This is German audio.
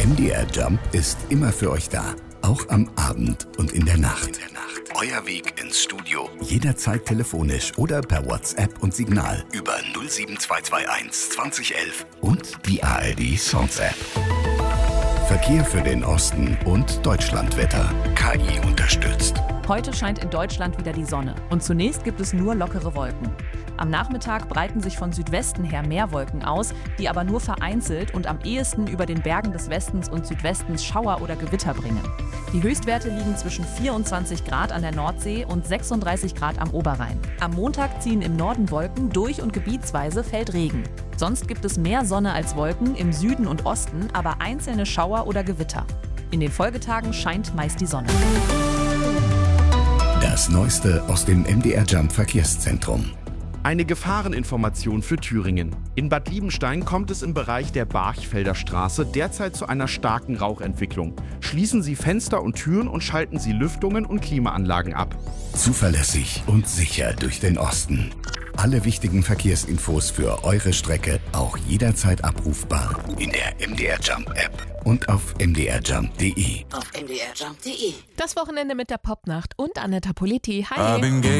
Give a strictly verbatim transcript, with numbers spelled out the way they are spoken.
M D R Jump ist immer für euch da. Auch am Abend und in der Nacht. Euer Weg ins Studio. Jederzeit telefonisch oder per WhatsApp und Signal über null sieben zwei zwei eins zwanzig elf und die A R D Songs App. Verkehr für den Osten und Deutschlandwetter. K I unterstützt. Heute scheint in Deutschland wieder die Sonne und zunächst gibt es nur lockere Wolken. Am Nachmittag breiten sich von Südwesten her mehr Wolken aus, die aber nur vereinzelt und am ehesten über den Bergen des Westens und Südwestens Schauer oder Gewitter bringen. Die Höchstwerte liegen zwischen vierundzwanzig Grad an der Nordsee und sechsunddreißig Grad am Oberrhein. Am Montag ziehen im Norden Wolken durch und gebietsweise fällt Regen. Sonst gibt es mehr Sonne als Wolken im Süden und Osten, aber einzelne Schauer oder Gewitter. In den Folgetagen scheint meist die Sonne. Das Neueste aus dem M D R Jump Verkehrszentrum. Eine Gefahreninformation für Thüringen. In Bad Liebenstein kommt es im Bereich der Barchfelder Straße derzeit zu einer starken Rauchentwicklung. Schließen Sie Fenster und Türen und schalten Sie Lüftungen und Klimaanlagen ab. Zuverlässig und sicher durch den Osten. Alle wichtigen Verkehrsinfos für eure Strecke auch jederzeit abrufbar in der M D R Jump App und auf m d r jump punkt d e. Auf m d r jump punkt d e. Das Wochenende mit der Popnacht und Anetta Politi. Hi!